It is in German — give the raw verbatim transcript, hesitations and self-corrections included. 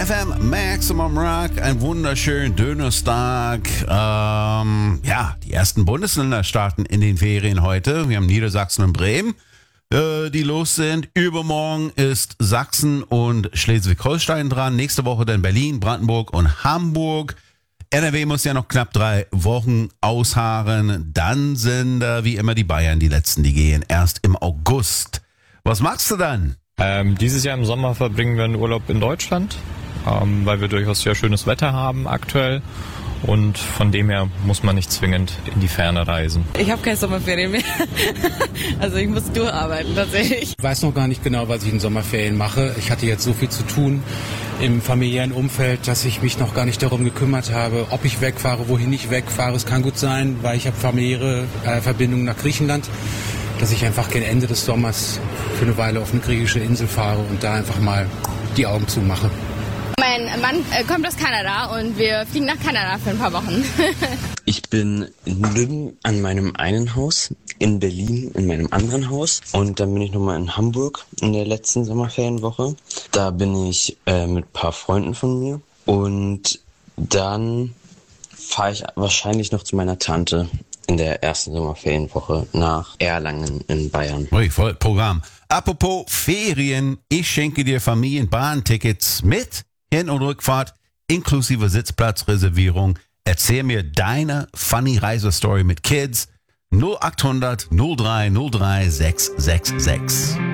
F M Maximum Rock, ein wunderschönen Donnerstag. Ähm, ja, die ersten Bundesländer starten in den Ferien heute. Wir haben Niedersachsen und Bremen, äh, die los sind. Übermorgen ist Sachsen und Schleswig-Holstein dran. Nächste Woche dann Berlin, Brandenburg und Hamburg. N R W muss ja noch knapp drei Wochen ausharren. Dann sind äh, wie immer die Bayern die letzten, die gehen erst im August. Was machst du dann? Ähm, dieses Jahr im Sommer verbringen wir einen Urlaub in Deutschland, ähm, weil wir durchaus sehr schönes Wetter haben aktuell. Und von dem her muss man nicht zwingend in die Ferne reisen. Ich habe keine Sommerferien mehr. Also ich muss durcharbeiten tatsächlich. Ich weiß noch gar nicht genau, was ich in Sommerferien mache. Ich hatte jetzt so viel zu tun im familiären Umfeld, dass ich mich noch gar nicht darum gekümmert habe, ob ich wegfahre, wohin ich wegfahre. Es kann gut sein, weil ich habe familiäre äh, Verbindungen nach Griechenland, dass ich einfach gegen Ende des Sommers für eine Weile auf eine griechische Insel fahre und da einfach mal die Augen zumache. Mein Mann äh, kommt aus Kanada und wir fliegen nach Kanada für ein paar Wochen. Ich bin in Lübben an meinem einen Haus, in Berlin in meinem anderen Haus und dann bin ich nochmal in Hamburg in der letzten Sommerferienwoche. Da bin ich äh, mit ein paar Freunden von mir und dann fahre ich wahrscheinlich noch zu meiner Tante in der ersten Sommerferienwoche nach Erlangen in Bayern. Ui, voll Programm. Apropos Ferien, ich schenke dir Familienbahntickets mit Hin- und Rückfahrt inklusive Sitzplatzreservierung. Erzähl mir deine funny Reisestory mit Kids. null acht hundert null drei null drei sechs sechs sechs.